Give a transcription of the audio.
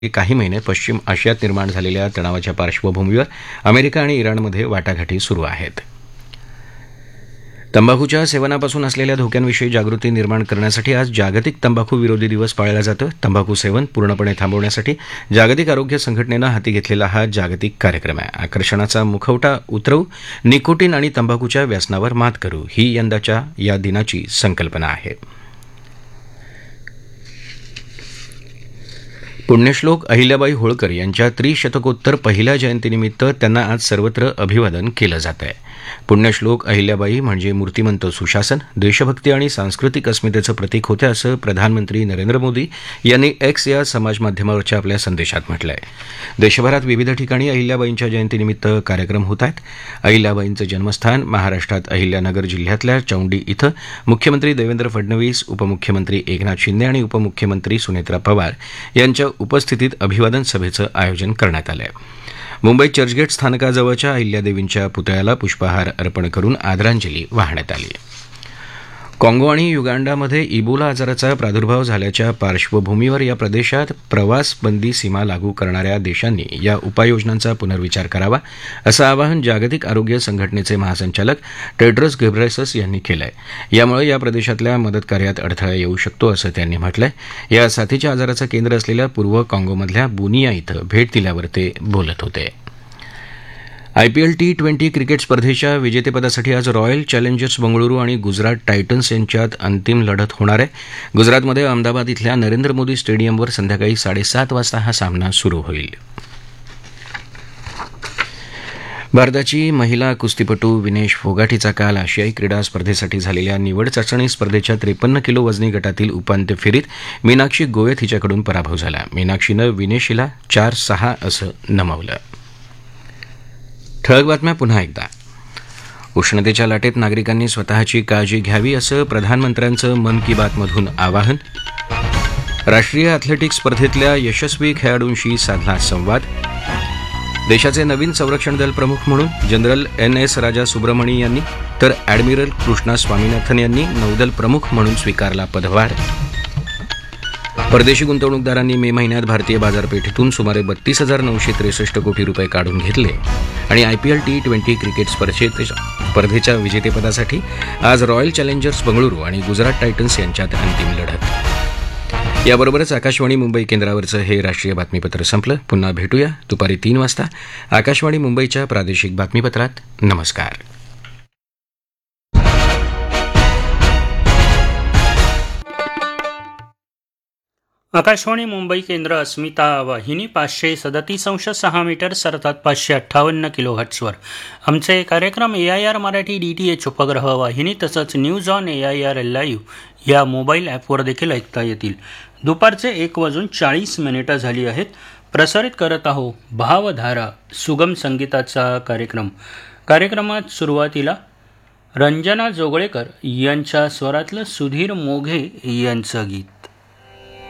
काही महिने पश्चिम आशियात निर्माण झालेल्या तणावाच्या पार्श्वभूमीवर अमेरिका आणि इराणमध्ये वाटाघाटी सुरू आहेत. तंबाखूच्या सेवनापासून असलेल्या धोक्यांविषयी जागृती निर्माण करण्यासाठी आज जागतिक तंबाखू विरोधी दिवस पाळला जातो. तंबाखू सेवन पूर्णपणे थांबवण्यासाठी जागतिक आरोग्य संघटनेनं हाती घेतलेला हा जागतिक कार्यक्रम आहे. आकर्षणाचा मुखवटा उतरवू, निकोटीन आणि तंबाखूच्या व्यसनावर मात करू ही यंदाच्या या दिनाची संकल्पना आहे. पुण्यश्लोक अहिल्याबाई होळकर यांच्या त्रिशतकोत्तर पहिल्या जयंतीनिमित्त त्यांना आज सर्वत्र अभिवादन केलं जात आहे. पुण्यश्लोक अहिल्याबाई म्हणजे मूर्तिमंत सुशासन, देशभक्ती आणि सांस्कृतिक अस्मितेचं प्रतीक होते असं प्रधानमंत्री नरेंद्र मोदी यांनी एक्स या समाजमाध्यमावरच्या आपल्या संदेशात म्हटलं आहे. देशभरात विविध ठिकाणी अहिल्याबाईंच्या जयंतीनिमित्त कार्यक्रम होत आहेत. अहिल्याबाईंचं जन्मस्थान महाराष्ट्रात अहिल्यानगर जिल्ह्यातल्या चौंडी इथं मुख्यमंत्री देवेंद्र फडणवीस, उपमुख्यमंत्री एकनाथ शिंदे आणि उपमुख्यमंत्री सुनेत्रा पवार यांच्या उपस्थितीत अभिवादन सभेचं आयोजन करण्यात आलं आहे. मुंबईत चर्चगेट स्थानकाजवळच्या अहिल्यादेवींच्या पुतळ्याला पुष्पहार अर्पण करून आदरांजली वाहण्यात आली. काँगो आणि युगांडामध्ये इबोला आजाराचा प्रादुर्भाव झाल्याच्या पार्श्वभूमीवर या प्रदेशात प्रवासबंदी सीमा लागू करणाऱ्या देशांनी या उपाययोजनांचा पुनर्विचार करावा असं आवाहन जागतिक आरोग्य संघटनेचे महासंचालक टेड्रोस घेब्रेयेसस यांनी केलं आहे. यामुळे या प्रदेशातल्या मदतकार्यात अडथळा येऊ शकतो असं त्यांनी म्हटलं आहे. या साथीच्या आजाराचं केंद्र असलेल्या पूर्व काँगोमधल्या बुनिया इथं भेट दिल्यावर ते बोलत होते. आयपीएल T20 क्रिकेट स्पर्धेच्या विजेतेपदासाठी आज रॉयल चॅलेंजर्स बंगळुरू आणि गुजरात टायटन्स यांच्यात अंतिम लढत होणार आहे. गुजरातमध्ये अहमदाबाद इथल्या नरेंद्र मोदी स्टेडियमवर संध्याकाळी 7:30 वाजता हा सामना सुरू होईल. भारताची महिला कुस्तीपटू विनेश फोगाटीचा काल आशियाई क्रीडा स्पर्धेसाठी झालेल्या निवड चाचणी स्पर्धेच्या 53 किलो वजनी गटातील उपांत्य फेरीत मीनाक्षी गोयत हिच्याकडून पराभव झाला. मीनाक्षीनं विनेशीला 4-6 असं नमवलं. ठळक बातम्या पुन्हा एकदा. उष्णतेच्या लाटेत नागरिकांनी स्वतःची काळजी घ्यावी असं प्रधानमंत्र्यांचं मन की बातमधून आवाहन. राष्ट्रीय अॅथलेटिक्स स्पर्धेतल्या यशस्वी खेळाडूंशी साधला संवाद. देशाचे नवीन संरक्षण दल प्रमुख म्हणून जनरल NS राजा सुब्रमणी यांनी तर ॲडमिरल कृष्णा स्वामीनाथन यांनी नौदल प्रमुख म्हणून स्वीकारला पदभार. परदेशी गुंतवणूकदारांनी मे महिन्यात भारतीय बाजारपेठेतून सुमारे 32,963 कोटी रुपये काढून घेतले. आणि आयपीएल T20 क्रिकेट स्पर्धेच्या विजेतेपदासाठी आज रॉयल चॅलेंजर्स बंगळुरू आणि गुजरात टायटन्स यांच्यात अंतिम लढत. याबरोबरच आकाशवाणी मुंबई केंद्रावरचं हे राष्ट्रीय बातमीपत्र संपलं. पुन्हा भेटूया दुपारी 3 वाजता आकाशवाणी मुंबईच्या प्रादेशिक बातमीपत्रात. नमस्कार. आकाशवाणी मुंबई केंद्र अस्मिता वाहिनी 537.6 मीटर अर्थात 558 किलोहर्ट्झवर आमचे कार्यक्रम AIR मराठी DTH उपग्रह वाहिनी तसंच न्यूज ऑन AIR लाईव्ह या मोबाईल ॲपवर देखील ऐकता येतील. दुपारचे 1:40 झाली आहेत. प्रसारित करत आहो भावधारा सुगम संगीताचा कार्यक्रमात सुरुवातीला रंजना जोगळेकर यांच्या स्वरातलं सुधीर मोघे यांचं गीत.